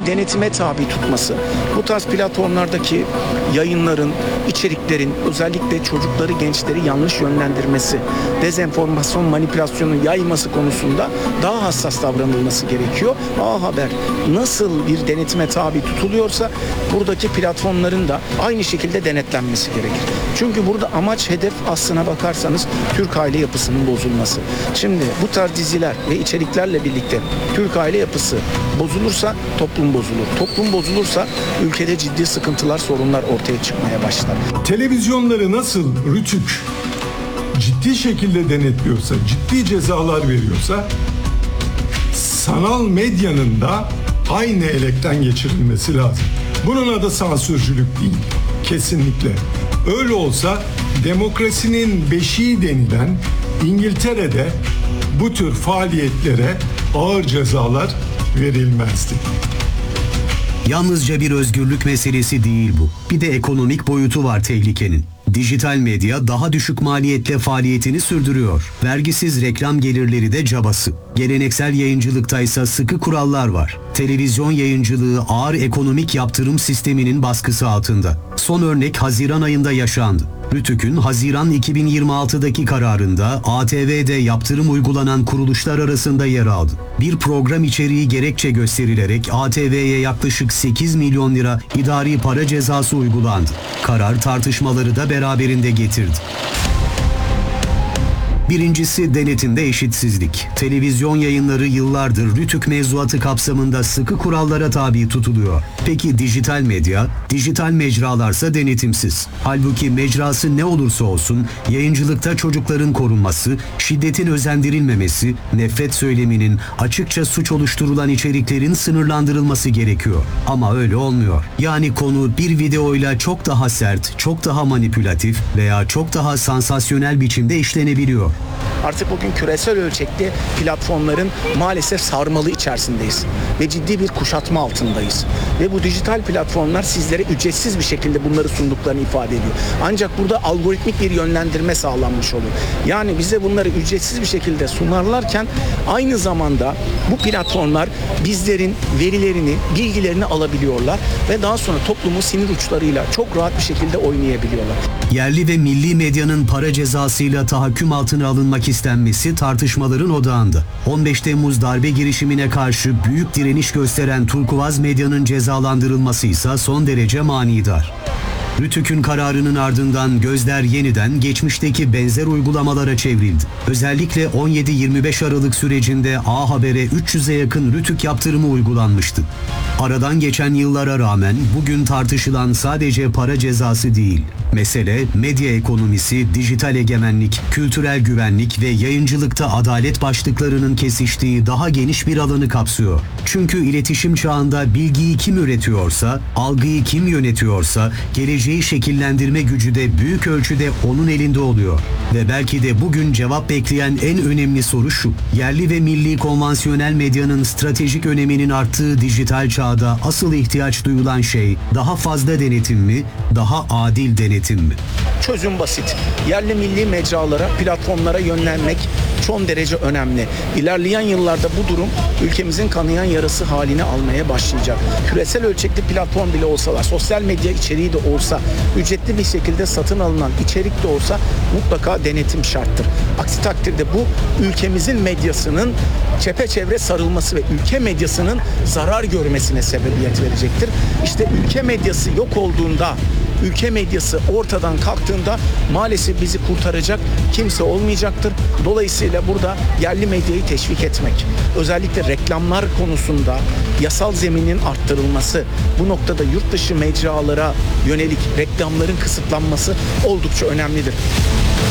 denetime tabi tutması, bu tarz platformlardaki yayınların, içeriklerin özellikle çocukları, gençleri yanlış yönlendirmesi, dezenformasyon, manipülasyonu yayması konusunda daha hassas davranılması gerekiyor. A Haber nasıl bir denetime tabi tutuluyorsa buradaki platformların da aynı şekilde denetlenmesi gerekir. Çünkü burada amaç, hedef aslına bakarsanız Türk aile yapısının bozulması. Şimdi bu tarz diziler ve içeriklerle birlikte Türk aile yapısı bozulursa toplum bozulur. Toplum bozulursa ülkede ciddi sıkıntılar, sorunlar ortaya çıkmaya başlar. Televizyonları nasıl Rütük ciddi şekilde denetliyorsa, ciddi cezalar veriyorsa, sanal medyanın da aynı elekten geçirilmesi lazım. Bunun adı sansürcülük değil. Kesinlikle. Öyle olsa demokrasinin beşiği denilen İngiltere'de bu tür faaliyetlere ağır cezalar verilmezdi. Yalnızca bir özgürlük meselesi değil bu. Bir de ekonomik boyutu var tehlikenin. Dijital medya daha düşük maliyetle faaliyetini sürdürüyor. Vergisiz reklam gelirleri de cabası. Geleneksel yayıncılıkta ise sıkı kurallar var. Televizyon yayıncılığı ağır ekonomik yaptırım sisteminin baskısı altında. Son örnek Haziran ayında yaşandı. Rütük'ün Haziran 2026'daki kararında ATV'de yaptırım uygulanan kuruluşlar arasında yer aldı. Bir program içeriği gerekçe gösterilerek ATV'ye yaklaşık 8 milyon lira idari para cezası uygulandı. Karar tartışmaları da beraberinde getirdi. Birincisi denetimde eşitsizlik. Televizyon yayınları yıllardır Rütük mevzuatı kapsamında sıkı kurallara tabi tutuluyor. Peki dijital medya? Dijital mecralarsa denetimsiz. Halbuki mecrası ne olursa olsun yayıncılıkta çocukların korunması, şiddetin özendirilmemesi, nefret söyleminin, açıkça suç oluşturulan içeriklerin sınırlandırılması gerekiyor. Ama öyle olmuyor. Yani konu bir videoyla çok daha sert, çok daha manipülatif veya çok daha sansasyonel biçimde işlenebiliyor. Artık bugün küresel ölçekli platformların maalesef sarmalı içerisindeyiz ve ciddi bir kuşatma altındayız. Ve bu dijital platformlar sizlere ücretsiz bir şekilde bunları sunduklarını ifade ediyor. Ancak burada algoritmik bir yönlendirme sağlanmış oluyor. Yani bize bunları ücretsiz bir şekilde sunarlarken aynı zamanda bu platformlar bizlerin verilerini, bilgilerini alabiliyorlar ve daha sonra toplumun sinir uçlarıyla çok rahat bir şekilde oynayabiliyorlar. Yerli ve milli medyanın para cezasıyla tahakküm altına alınmak istenmesi tartışmaların odağında. 15 Temmuz darbe girişimine karşı büyük direniş gösteren Turkuaz medyanın cezalandırılması ise son derece manidar. Rütük'ün kararının ardından gözler yeniden geçmişteki benzer uygulamalara çevrildi. Özellikle 17-25 Aralık sürecinde A Haber'e 300'e yakın Rütük yaptırımı uygulanmıştı. Aradan geçen yıllara rağmen bugün tartışılan sadece para cezası değil. Mesele medya ekonomisi, dijital egemenlik, kültürel güvenlik ve yayıncılıkta adalet başlıklarının kesiştiği daha geniş bir alanı kapsıyor. Çünkü iletişim çağında bilgiyi kim üretiyorsa, algıyı kim yönetiyorsa, geleceği şekillendirme gücü de büyük ölçüde onun elinde oluyor. Ve belki de bugün cevap bekleyen en önemli soru şu: yerli ve milli konvansiyonel medyanın stratejik öneminin arttığı dijital çağda asıl ihtiyaç duyulan şey daha fazla denetim mi, daha adil denetim mi? Çözüm basit. Yerli milli mecralara, platformlara yönlenmek son derece önemli. İlerleyen yıllarda bu durum ülkemizin kanayan yarası haline almaya başlayacak. Küresel ölçekli platform bile olsalar, sosyal medya içeriği de olsa, ücretli bir şekilde satın alınan içerik de olsa mutlaka denetim şarttır. Aksi takdirde bu ülkemizin medyasının çepeçevre sarılması ve ülke medyasının zarar görmesine sebebiyet verecektir. İşte ülke medyası yok olduğunda, ülke medyası ortadan kalktığında maalesef bizi kurtaracak kimse olmayacaktır. Dolayısıyla burada yerli medyayı teşvik etmek, özellikle reklamlar konusunda yasal zeminin arttırılması, bu noktada yurt dışı mecralara yönelik reklamların kısıtlanması oldukça önemlidir.